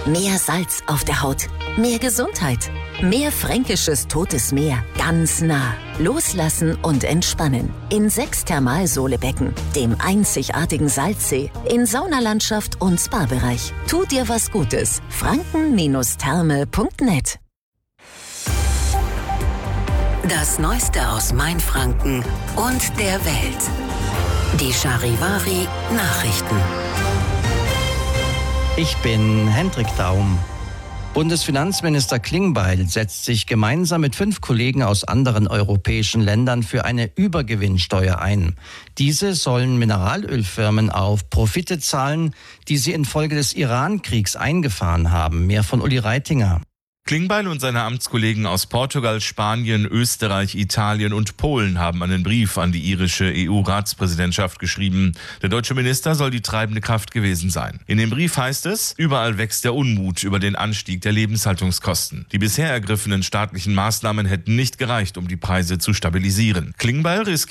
Mehr Salz auf der Haut, mehr Gesundheit, mehr fränkisches Totes Meer, ganz nah. Loslassen und entspannen. In 6 Thermalsohlebecken, dem einzigartigen Salzsee, in Saunalandschaft und Spa-Bereich. Tu dir was Gutes. franken-therme.net. Das Neueste aus Mainfranken und der Welt. Die Charivari Nachrichten. Ich bin Hendrik Daum. Bundesfinanzminister Klingbeil setzt sich gemeinsam mit 5 Kollegen aus anderen europäischen Ländern für eine Übergewinnsteuer ein. Diese sollen Mineralölfirmen auf Profite zahlen, die sie infolge des Iran-Kriegs eingefahren haben. Mehr von Uli Reitinger. Klingbeil und seine Amtskollegen aus Portugal, Spanien, Österreich, Italien und Polen haben einen Brief an die irische EU-Ratspräsidentschaft geschrieben. Der deutsche Minister soll die treibende Kraft gewesen sein. In dem Brief heißt es, überall wächst der Unmut über den Anstieg der Lebenshaltungskosten. Die bisher ergriffenen staatlichen Maßnahmen hätten nicht gereicht, um die Preise zu stabilisieren. Klingbeil